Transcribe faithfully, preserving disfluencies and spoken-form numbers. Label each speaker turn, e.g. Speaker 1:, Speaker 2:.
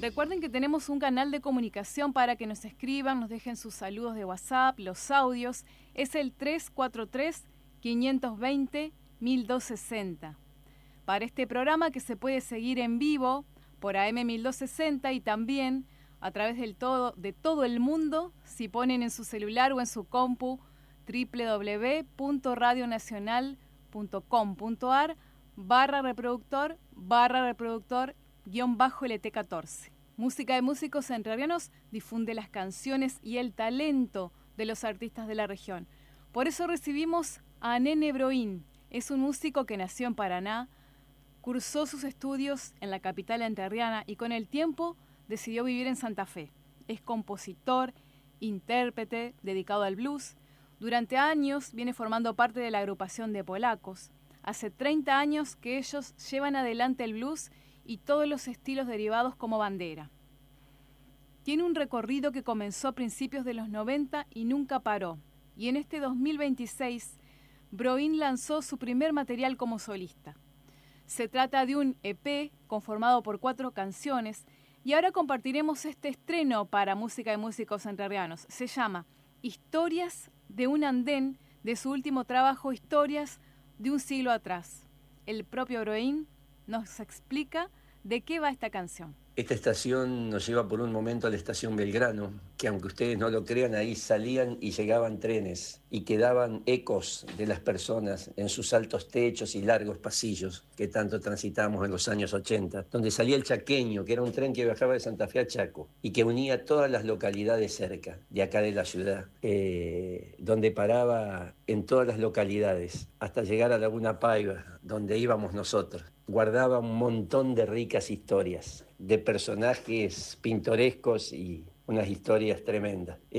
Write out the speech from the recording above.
Speaker 1: Recuerden que tenemos un canal de comunicación para que nos escriban, nos dejen sus saludos de WhatsApp, los audios. Es el tres cuatro tres, cinco dos cero, mil doscientos sesenta. Para este programa que se puede seguir en vivo por A M mil doscientos sesenta y también a través del todo, de todo el mundo, si ponen en su celular o en su compu doble u doble u doble u punto radio nacional punto com punto a r barra reproductor barra reproductor guión bajo L T catorce. Música de Músicos Entrerrianos difunde las canciones y el talento de los artistas de la región. Por eso recibimos a Nene Broín. Es un músico que nació en Paraná, cursó sus estudios en la capital entrerriana y con el tiempo decidió vivir en Santa Fe. Es compositor, intérprete, dedicado al blues. Durante años viene formando parte de la agrupación de Polacos. Hace treinta años que ellos llevan adelante el blues y todos los estilos derivados como bandera. Tiene un recorrido que comenzó a principios de los noventa y nunca paró. Y en este dos mil veintiséis, Broín lanzó su primer material como solista. Se trata de un E P conformado por cuatro canciones y ahora compartiremos este estreno para Música de Músicos Entrerrianos. Se llama Historias de un andén, de su último trabajo Historias de un siglo atrás. El propio Broín nos explica de qué va esta canción.
Speaker 2: Esta estación nos lleva por un momento a la estación Belgrano, que aunque ustedes no lo crean, ahí salían y llegaban trenes y quedaban ecos de las personas en sus altos techos y largos pasillos que tanto transitamos en los años ochenta, donde salía el Chaqueño, que era un tren que viajaba de Santa Fe a Chaco y que unía todas las localidades cerca de acá de la ciudad, eh, donde paraba en todas las localidades hasta llegar a Laguna Paiva, donde íbamos nosotros. Guardaba un montón de ricas historias, de personajes pintorescos y unas historias tremendas.